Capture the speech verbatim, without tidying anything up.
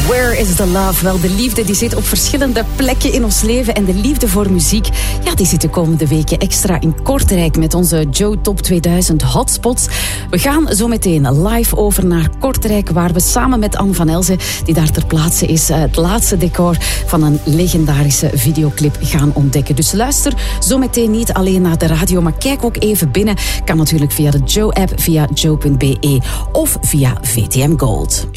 Where is the love? Wel, de liefde die zit op verschillende plekken in ons leven. En de liefde voor muziek, ja, die zit de komende weken extra in Kortrijk met onze Joe Top tweeduizend Hotspots. We gaan zo meteen live over naar Kortrijk, waar we samen met Anne van Elzen, die daar ter plaatse is, het laatste decor van een legendarische videoclip gaan ontdekken. Dus luister zo meteen niet alleen naar de radio, maar kijk ook even binnen. Kan natuurlijk via de Joe-app, via joe punt be of via V T M Gold.